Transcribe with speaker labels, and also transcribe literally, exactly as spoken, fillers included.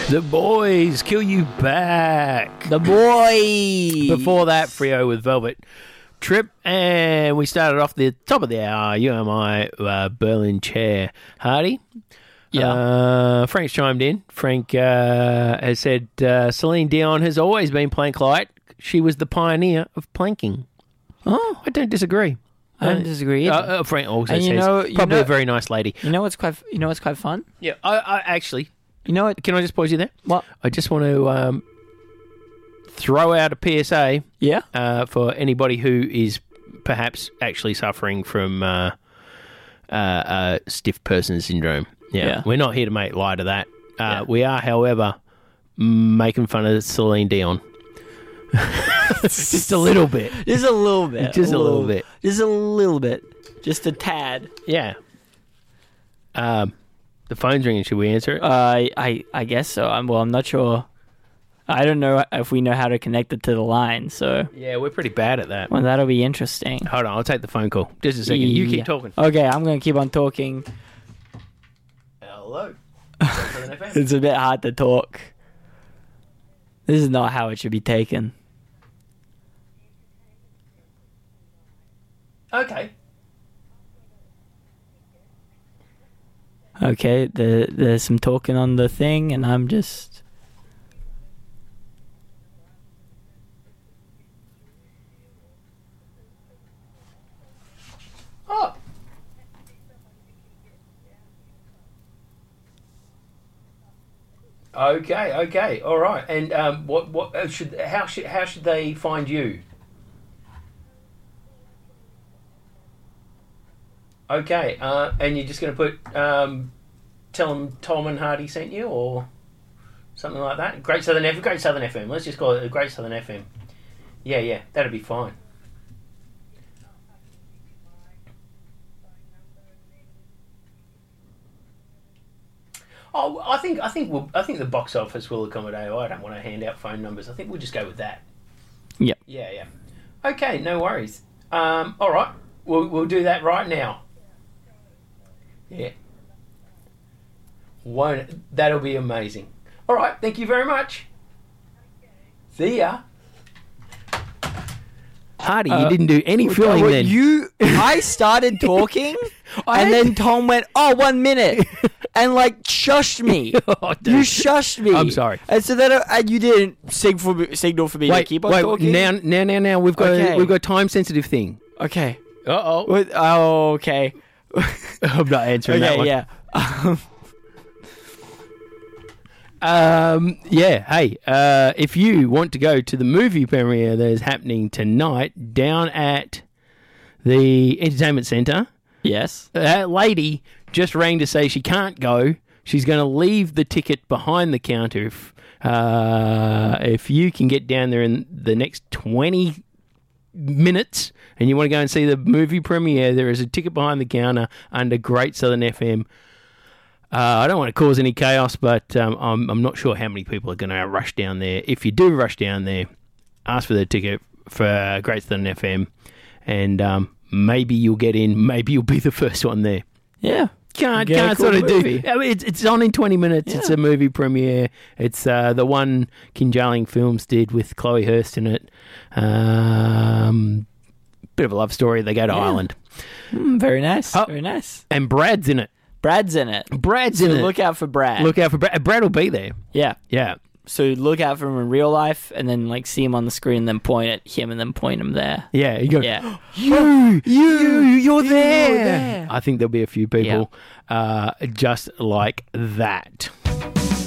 Speaker 1: The Boys, Kill You Back.
Speaker 2: The Boys.
Speaker 1: Before that, Freo with Velvet Trip. And we started off the top of the hour, U M I uh, Berlin Chair. Hardy?
Speaker 2: Yeah.
Speaker 1: Uh, Frank's chimed in. Frank uh, has said uh, Celine Dion has always been plank light. She was the pioneer of planking.
Speaker 2: Oh,
Speaker 1: I don't disagree.
Speaker 2: I don't disagree either.
Speaker 1: Uh, uh, Frank also
Speaker 2: And
Speaker 1: says
Speaker 2: you know- you
Speaker 1: probably
Speaker 2: know-
Speaker 1: a very nice lady.
Speaker 2: You know what's quite? You know what's quite fun?
Speaker 1: Yeah, I, I actually,
Speaker 2: You know what?
Speaker 1: can I just pause you there?
Speaker 2: What?
Speaker 1: I just want to um, throw out a P S A
Speaker 2: Yeah.
Speaker 1: uh, for anybody who is perhaps actually suffering from uh, uh, uh, stiff person syndrome. Yeah.
Speaker 2: Yeah.
Speaker 1: We're not here to make light of that. Uh,
Speaker 2: Yeah.
Speaker 1: We are, however, making fun of Celine Dion. Just a little bit.
Speaker 2: Just a little bit.
Speaker 1: Just a little bit.
Speaker 2: Just a little bit. Just a tad.
Speaker 1: Yeah. Um, the phone's ringing. Should we answer it?
Speaker 2: Uh, I I guess so. I'm well. I'm not sure. I don't know if we know how to connect it to the line. So
Speaker 1: yeah, we're pretty bad at that.
Speaker 2: well, that'll be interesting.
Speaker 1: Hold on, I'll take the phone call. Just a second. You
Speaker 2: Yeah.
Speaker 1: keep talking.
Speaker 2: Okay, I'm gonna keep on talking.
Speaker 1: Hello.
Speaker 2: It's a bit hard to talk. This is not how it should be taken.
Speaker 1: Okay.
Speaker 2: Okay, the, there's some talking on the thing, and I'm just...
Speaker 1: Oh. Okay, okay, all right. And um, what, what uh, should, how should, how should they find you? Okay, uh, and you're just going to put, um, tell them Tom and Hardy sent you, or something like that. Great Southern F M, Great Southern F M. Let's just call it a Great Southern F M. Yeah, yeah, that'd be fine. Oh, I think I think we'll, I think the box office will accommodate. Oh, I don't want to hand out phone numbers. I think we'll just go with that.
Speaker 2: Yep.
Speaker 1: Yeah, yeah. Okay, no worries. Um, all right, we'll we'll do that right now. Yeah. Won't that'll be amazing. All right, thank you very much. See ya. Hardy, you
Speaker 2: Uh,
Speaker 1: didn't do any filling
Speaker 2: Well,
Speaker 1: then.
Speaker 2: You, I started talking,
Speaker 1: I
Speaker 2: and
Speaker 1: had-
Speaker 2: then Tom went, "Oh, one minute," and like shushed me.
Speaker 1: Oh, dude.
Speaker 2: You shushed me.
Speaker 1: I'm sorry.
Speaker 2: And so then, uh, and you didn't sig for me, signal for me
Speaker 1: wait,
Speaker 2: to keep on
Speaker 1: wait,
Speaker 2: talking.
Speaker 1: now, now, now, now, we've got
Speaker 2: Okay.
Speaker 1: a, we've got a time sensitive thing.
Speaker 2: Okay.
Speaker 1: Uh oh.
Speaker 2: What- Oh, okay.
Speaker 1: I'm not answering that
Speaker 2: Okay.
Speaker 1: one.
Speaker 2: Yeah. Um,
Speaker 1: Um, yeah, hey, uh, if you want to go to the movie premiere that is happening tonight down at the Entertainment Centre,
Speaker 2: yes.
Speaker 1: that lady just rang to say she can't go. She's going to leave the ticket behind the counter. If, uh, if you can get down there in the next twenty minutes and you want to go and see the movie premiere, there is a ticket behind the counter under Great Southern F M. Uh, I don't want to cause any chaos, but um, I'm, I'm not sure how many people are going to rush down there. If you do rush down there, ask for the ticket for Great Southern F M, and um, maybe you'll get in. Maybe you'll be the first one there.
Speaker 2: Yeah.
Speaker 1: Can't
Speaker 2: Get a
Speaker 1: can't
Speaker 2: cool
Speaker 1: sort of
Speaker 2: movie.
Speaker 1: do. I mean, it's it's on in twenty minutes. It's
Speaker 2: Yeah.
Speaker 1: a movie premiere. It's uh, the one Kinjalling Films did with Chloe Hurst in it. Um, bit of a love story. They go to
Speaker 2: Yeah.
Speaker 1: Ireland,
Speaker 2: Mm, very nice.
Speaker 1: Oh.
Speaker 2: Very nice.
Speaker 1: and Brad's in it.
Speaker 2: Brad's in it.
Speaker 1: Brad's
Speaker 2: So
Speaker 1: in it.
Speaker 2: look out for Brad.
Speaker 1: Look out for Brad. Brad will be there.
Speaker 2: Yeah.
Speaker 1: Yeah.
Speaker 2: So look out for him in real life, and then like see him on the screen, and then point at him, and then point him there.
Speaker 1: Yeah, you go,
Speaker 2: Yeah.
Speaker 1: you, you, you're there.
Speaker 2: there.
Speaker 1: I think there'll be a few people uh, just like that.